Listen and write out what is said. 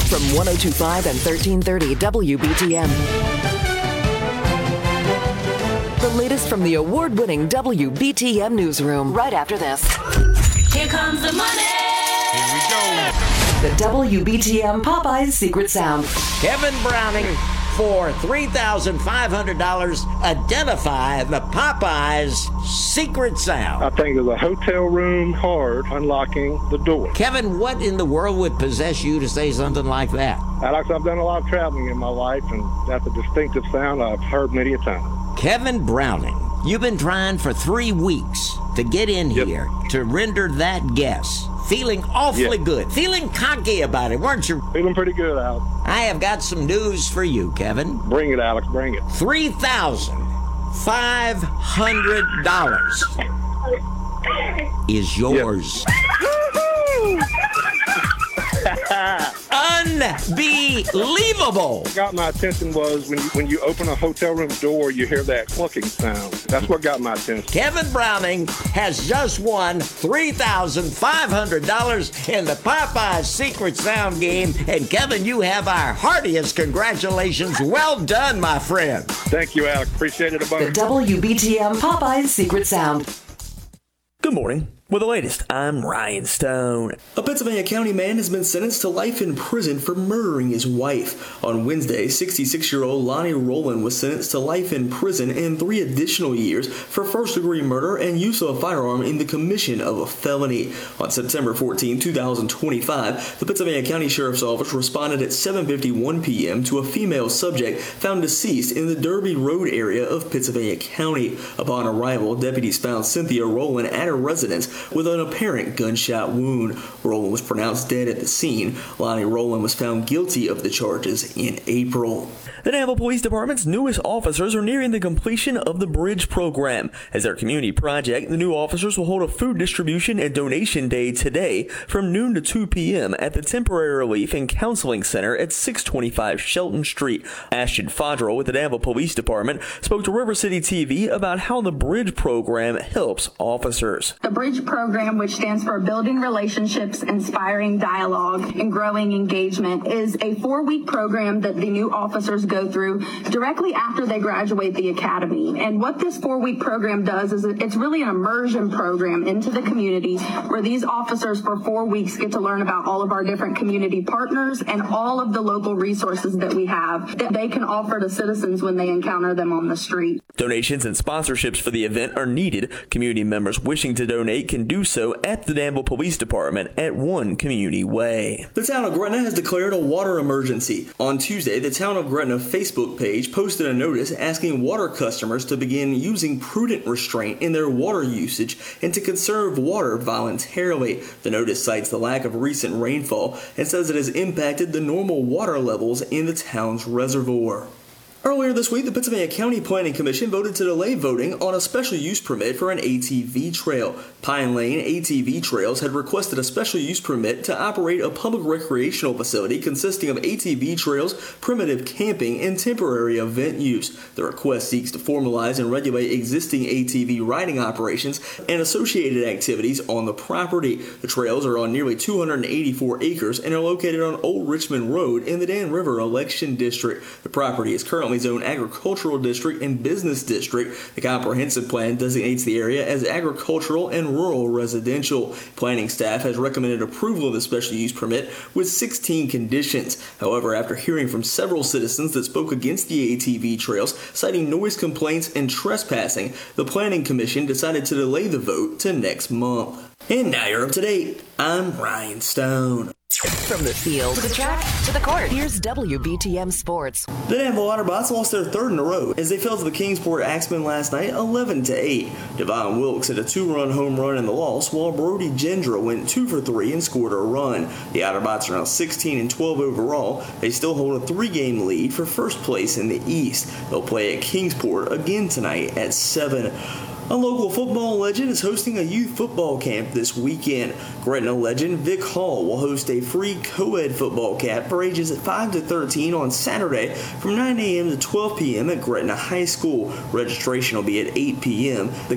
from 102.5 and 1330 WBTM. The latest from the award-winning WBTM newsroom right after this. Here comes the money. Here we go. The WBTM Popeyes Secret Sound. Kevin Browning for $3,500. Identify the Popeyes secret sound. I think there's a hotel room card unlocking the door. Kevin, what in the world would possess you to say something like that? Alex, I've done a lot of traveling in my life, and that's a distinctive sound I've heard many a time. Kevin Browning, you've been trying for 3 weeks to get in here to render that guess. Feeling awfully good. Feeling cocky about it, weren't you? Feeling pretty good, Alex. I have got some news for you, Kevin. Bring it, Alex, bring it. $3,500 is yours. Unbelievable. What got my attention was when you open a hotel room door, you hear that clucking sound. That's what got my attention. Kevin Browning has just won $3,500 in the Popeyes Secret Sound game. And Kevin, you have our heartiest congratulations. Well done, my friend. Thank you, Alex. Appreciate it a bunch. The WBTM Popeyes Secret Sound. Good morning. With the latest, I'm Ryan Stone. A Pennsylvania County man has been sentenced to life in prison for murdering his wife. On Wednesday, 66-year-old Lonnie Rowland was sentenced to life in prison and 3 additional years for first-degree murder and use of a firearm in the commission of a felony. On September 14, 2025, the Pennsylvania County Sheriff's Office responded at 7:51 p.m. to a female subject found deceased in the Derby Road area of Pennsylvania County. Upon arrival, deputies found Cynthia Rowland at her residence with an apparent gunshot wound. Rowland was pronounced dead at the scene. Lonnie Rowland was found guilty of the charges in April. The Danville Police Department's newest officers are nearing the completion of the Bridge program. As their community project, the new officers will hold a food distribution and donation day today from noon to 2 p.m. at the Temporary Relief and Counseling Center at 625 Shelton Street. Ashton Fodrell with the Danville Police Department spoke to River City TV about how the Bridge program helps officers. The Bridge program, which stands for Building Relationships, Inspiring Dialogue, and Growing Engagement, is a 4-week program that the new officers go through directly after they graduate the academy. And what this 4-week program does is it's really an immersion program into the community where these officers for 4 weeks get to learn about all of our different community partners and all of the local resources that we have that they can offer to citizens when they encounter them on the street. Donations and sponsorships for the event are needed. Community members wishing to donate can do so at the Danville Police Department at One Community Way. The town of Gretna has declared a water emergency. On Tuesday, the town of Gretna Facebook page posted a notice asking water customers to begin using prudent restraint in their water usage and to conserve water voluntarily. The notice cites the lack of recent rainfall and says it has impacted the normal water levels in the town's reservoir. Earlier this week, the Pennsylvania County Planning Commission voted to delay voting on a special use permit for an ATV trail. Pine Lane ATV Trails had requested a special use permit to operate a public recreational facility consisting of ATV trails, primitive camping, and temporary event use. The request seeks to formalize and regulate existing ATV riding operations and associated activities on the property. The trails are on nearly 284 acres and are located on Old Richmond Road in the Dan River Election District. The property is currently zoned agricultural district and business district. The comprehensive plan designates the area as agricultural and rural residential. Planning staff has recommended approval of the special use permit with 16 conditions. However, after hearing from several citizens that spoke against the ATV trails, citing noise complaints and trespassing, the Planning Commission decided to delay the vote to next month. And now you're up to date. I'm Ryan Stone. From the field to the track to the court, here's WBTM Sports. The Danville Otterbots lost their 3rd in a row as they fell to the Kingsport Axemen last night 11-8. Devon Wilkes hit a 2-run home run in the loss, while Brody Gendra went 2 for 3 and scored a run. The Otterbots are now 16-12 overall. They still hold a 3-game lead for first place in the East. They'll play at Kingsport again tonight at 7. A local football legend is hosting a youth football camp this weekend. Gretna legend Vic Hall will host a free co-ed football camp for ages 5 to 13 on Saturday from 9 a.m. to 12 p.m. at Gretna High School. Registration will be at 8 p.m. The